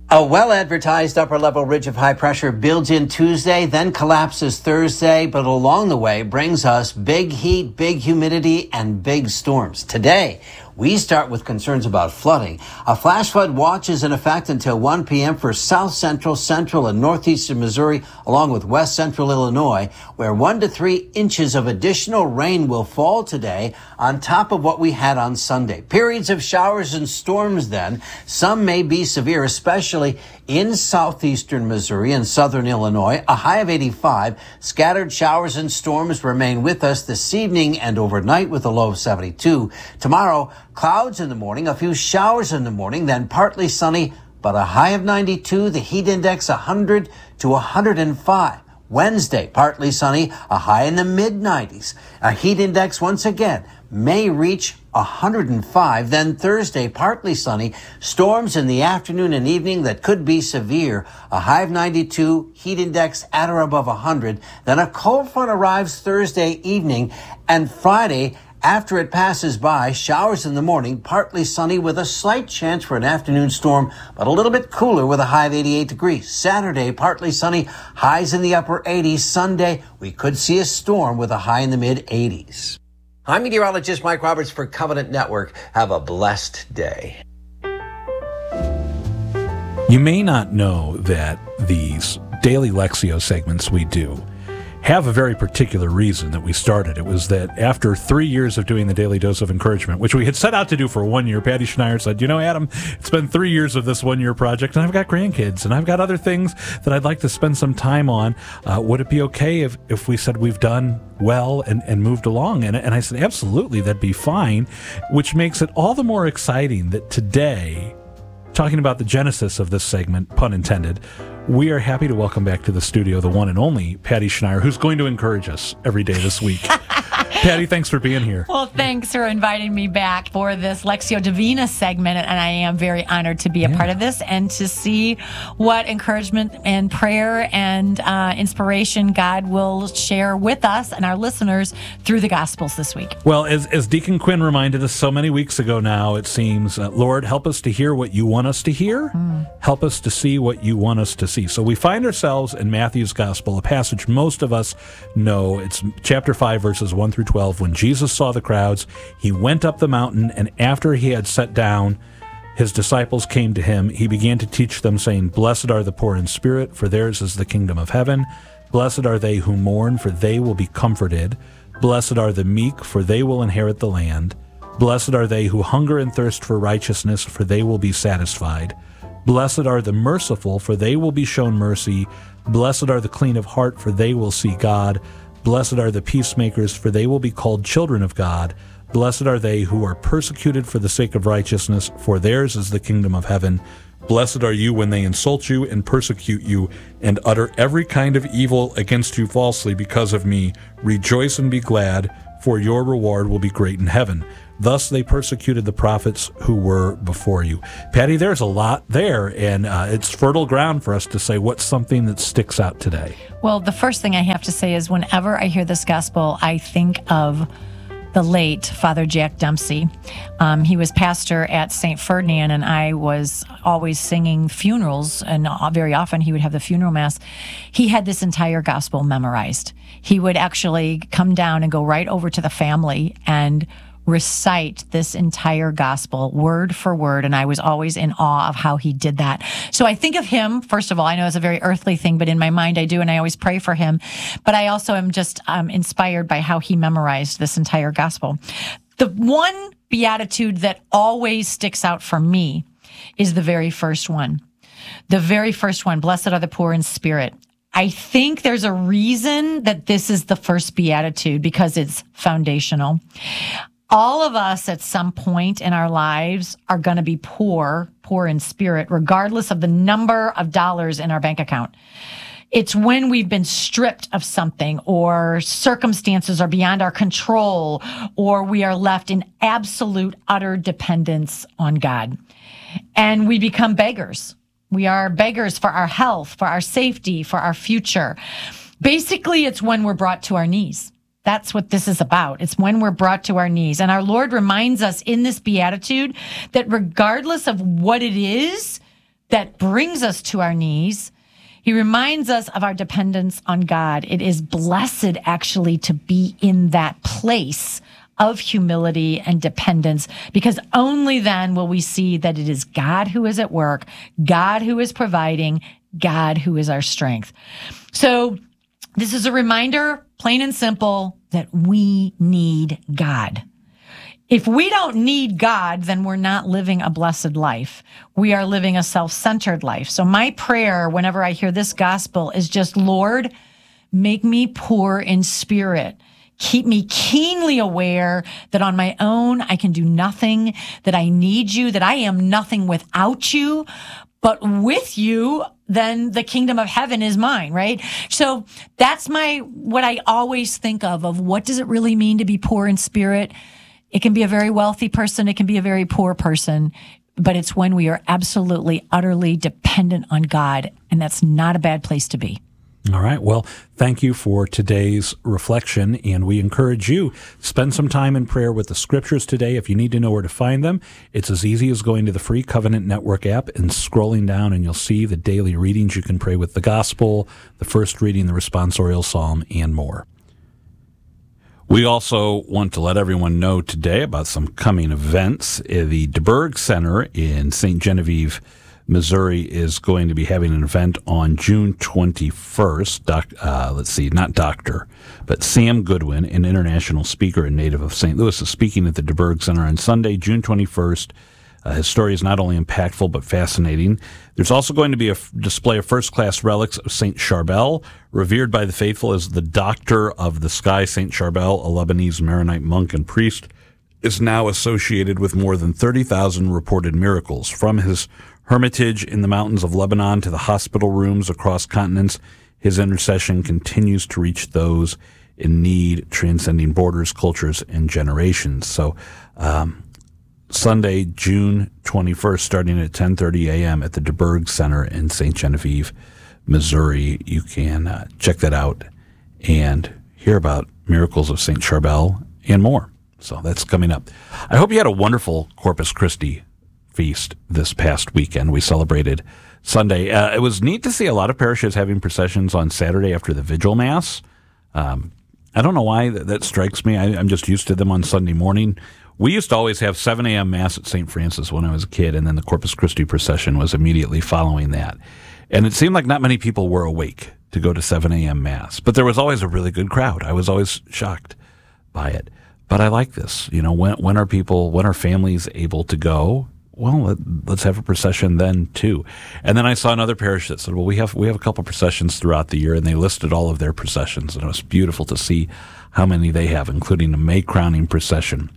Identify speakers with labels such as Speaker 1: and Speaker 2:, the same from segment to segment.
Speaker 1: A well-advertised upper-level ridge of high pressure builds in Tuesday, then collapses Thursday, but along the way brings us big heat, big humidity, and big storms. Today, we start with concerns about flooding. A flash flood watch is in effect until 1 p.m. for south central, central, and northeastern Missouri, along with west central Illinois, where 1 to 3 inches of additional rain will fall today on top of what we had on Sunday. Periods of showers and storms then. Some may be severe, especially in southeastern Missouri and southern Illinois. A high of 85. Scattered showers and storms remain with us this evening and overnight with a low of 72. Tomorrow, clouds in the morning, a few showers in the morning, then partly sunny, but a high of 92, the heat index 100 to 105. Wednesday, partly sunny, a high in the mid-90s. A heat index once again may reach 105. Then Thursday, partly sunny, storms in the afternoon and evening that could be severe. A high of 92, heat index at or above 100. Then a cold front arrives Thursday evening, and Friday, after it passes by, showers in the morning, partly sunny with a slight chance for an afternoon storm, but a little bit cooler with a high of 88 degrees. Saturday, partly sunny, highs in the upper 80s. Sunday, we could see a storm with a high in the mid-80s. I'm meteorologist Mike Roberts for Covenant Network. Have a blessed day.
Speaker 2: You may not know that these daily Lectio segments we do have a very particular reason that we started. It was that after 3 years of doing the Daily Dose of Encouragement, which we had set out to do for 1 year, Patty Schneier said, Adam, it's been 3 years of this 1 year project, and I've got grandkids, and I've got other things that I'd like to spend some time on. Would it be okay if we said we've done well and moved along? And I said, absolutely, that'd be fine, which makes it all the more exciting that today, talking about the genesis of this segment, pun intended, we are happy to welcome back to the studio the one and only Patty Schneier, who's going to encourage us every day this week. Patty, thanks for being here.
Speaker 3: Well, thanks for inviting me back for this Lectio Divina segment, and I am very honored to be a part of this and to see what encouragement and prayer and inspiration God will share with us and our listeners through the Gospels this week.
Speaker 2: Well, as Deacon Quinn reminded us so many weeks ago now, it seems, Lord, help us to hear what you want us to hear. Help us to see what you want us to see. So we find ourselves in Matthew's Gospel, a passage most of us know. It's chapter 5, verses 1 through 12. When Jesus saw the crowds, he went up the mountain, and after he had sat down, his disciples came to him. He began to teach them, saying, Blessed are the poor in spirit, for theirs is the kingdom of heaven. Blessed are they who mourn, for they will be comforted. Blessed are the meek, for they will inherit the land. Blessed are they who hunger and thirst for righteousness, for they will be satisfied. Blessed are the merciful, for they will be shown mercy. Blessed are the clean of heart, for they will see God. Blessed are the peacemakers, for they will be called children of God. Blessed are they who are persecuted for the sake of righteousness, for theirs is the kingdom of heaven. Blessed are you when they insult you and persecute you and utter every kind of evil against you falsely because of me. Rejoice and be glad, for your reward will be great in heaven. Thus they persecuted the prophets who were before you. Patty, there's a lot there, and it's fertile ground for us to say what's something that sticks out today.
Speaker 3: Well, the first thing I have to say is whenever I hear this gospel, I think of the late Father Jack Dempsey. He was pastor at St. Ferdinand, and I was always singing funerals, and very often he would have the funeral mass. He had this entire gospel memorized. He would actually come down and go right over to the family and recite this entire gospel word for word, and I was always in awe of how he did that. So I think of him, first of all, I know it's a very earthly thing, but in my mind I do, and I always pray for him. But I also am just inspired by how he memorized this entire gospel. The one beatitude that always sticks out for me is the very first one. The very first one, blessed are the poor in spirit. I think there's a reason that this is the first beatitude because it's foundational. All of us at some point in our lives are going to be poor in spirit, regardless of the number of dollars in our bank account. It's when we've been stripped of something, or circumstances are beyond our control, or we are left in absolute, utter dependence on God. And we become beggars. We are beggars for our health, for our safety, for our future. Basically, it's when we're brought to our knees. That's what this is about. It's when we're brought to our knees. And our Lord reminds us in this beatitude that regardless of what it is that brings us to our knees. He reminds us of our dependence on God. It is blessed, actually, to be in that place of humility and dependence, because only then will we see that it is God who is at work, God who is providing, God who is our strength. So this is a reminder, plain and simple, that we need God. If we don't need God, then we're not living a blessed life. We are living a self-centered life. So my prayer whenever I hear this gospel is just, Lord, make me poor in spirit. Keep me keenly aware that on my own I can do nothing, that I need you, that I am nothing without you. But with you, then the kingdom of heaven is mine, right? So that's what I always think of what does it really mean to be poor in spirit? It can be a very wealthy person. It can be a very poor person, but it's when we are absolutely, utterly dependent on God, and that's not a bad place to be.
Speaker 2: All right. Well, thank you for today's reflection, and we encourage you, spend some time in prayer with the scriptures today. If you need to know where to find them, it's as easy as going to the free Covenant Network app and scrolling down, and you'll see the daily readings. You can pray with the gospel, the first reading, the responsorial psalm, and more. We also want to let everyone know today about some coming events. The DeBerg Center in St. Genevieve, Missouri is going to be having an event on June 21st. Not Dr., but Sam Goodwin, an international speaker and native of St. Louis, is speaking at the DeBerg Center on Sunday, June 21st. His story is not only impactful but fascinating. There's also going to be a display of first-class relics of St. Charbel, revered by the faithful as the Doctor of the Sky. St. Charbel, a Lebanese Maronite monk and priest, is now associated with more than 30,000 reported miracles. From his hermitage in the mountains of Lebanon to the hospital rooms across continents, his intercession continues to reach those in need, transcending borders, cultures, and generations. So, Sunday, June 21st, starting at 10:30 a.m. at the DeBerg Center in St. Genevieve, Missouri. You can check that out and hear about miracles of St. Charbel and more. So that's coming up. I hope you had a wonderful Corpus Christi feast this past weekend. We celebrated Sunday. It was neat to see a lot of parishes having processions on Saturday after the Vigil Mass. I don't know why that strikes me. I'm just used to them on Sunday morning. We used to always have 7 a.m. Mass at St. Francis when I was a kid, and then the Corpus Christi procession was immediately following that. And it seemed like not many people were awake to go to 7 a.m. Mass, but there was always a really good crowd. I was always shocked by it. But I like this. You know, when are families able to go? Well, let's have a procession then too. And then I saw another parish that said, well, we have a couple processions throughout the year, and they listed all of their processions, and it was beautiful to see how many they have, including a May crowning procession,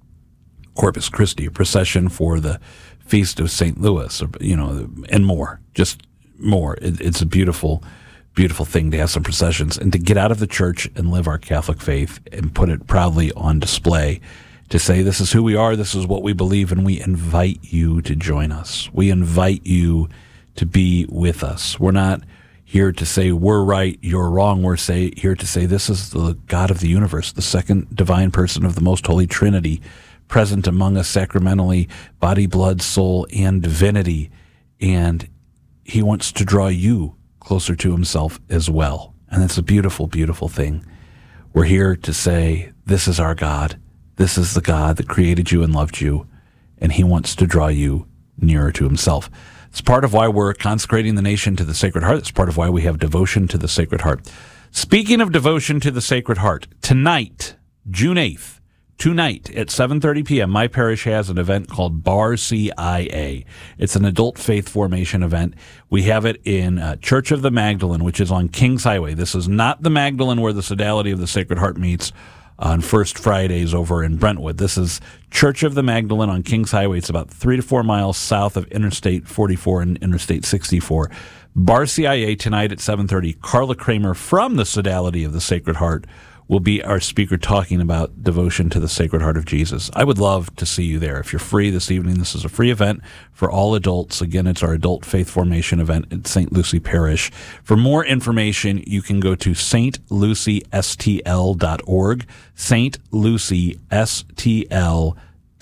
Speaker 2: Corpus Christi, a procession for the Feast of St. Louis, and more, just more. It's a beautiful, beautiful thing to have some processions and to get out of the church and live our Catholic faith and put it proudly on display, to say this is who we are, this is what we believe, and we invite you to join us. We invite you to be with us. We're not here to say we're right, you're wrong. We're here to say this is the God of the universe, the second divine person of the Most Holy Trinity, present among us sacramentally, body, blood, soul, and divinity. And he wants to draw you closer to himself as well. And that's a beautiful, beautiful thing. We're here to say, this is our God. This is the God that created you and loved you, and he wants to draw you nearer to himself. It's part of why we're consecrating the nation to the Sacred Heart. It's part of why we have devotion to the Sacred Heart. Speaking of devotion to the Sacred Heart, tonight, June 8th, tonight at 7:30 p.m., my parish has an event called Bar CIA. It's an adult faith formation event. We have it in Church of the Magdalene, which is on Kings Highway. This is not the Magdalene where the Sodality of the Sacred Heart meets on First Fridays over in Brentwood. This is Church of the Magdalene on Kings Highway. It's about 3 to 4 miles south of Interstate 44 and Interstate 64. Bar CIA tonight at 7:30. Carla Kramer from the Sodality of the Sacred Heart will be our speaker talking about devotion to the Sacred Heart of Jesus. I would love to see you there. If you're free this evening, this is a free event for all adults. Again, it's our adult faith formation event at St. Lucie Parish. For more information, you can go to stluciestl.org, stluciestl.org.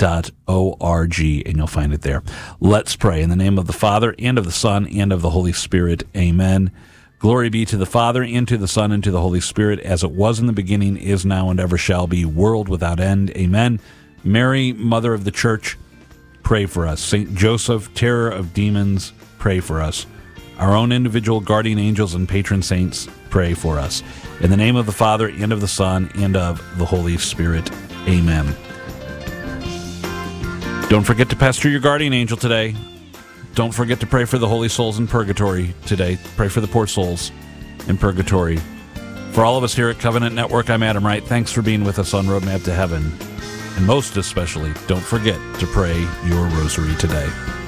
Speaker 2: and you'll find it there. Let's pray. In the name of the Father, and of the Son, and of the Holy Spirit. Amen. Glory be to the Father, and to the Son, and to the Holy Spirit, as it was in the beginning, is now, and ever shall be, world without end. Amen. Mary, Mother of the Church, pray for us. Saint Joseph, terror of demons, pray for us. Our own individual guardian angels and patron saints, pray for us. In the name of the Father, and of the Son, and of the Holy Spirit. Amen. Don't forget to pester your guardian angel today. Don't forget to pray for the holy souls in purgatory today. Pray for the poor souls in purgatory. For all of us here at Covenant Network, I'm Adam Wright. Thanks for being with us on Roadmap to Heaven. And most especially, don't forget to pray your rosary today.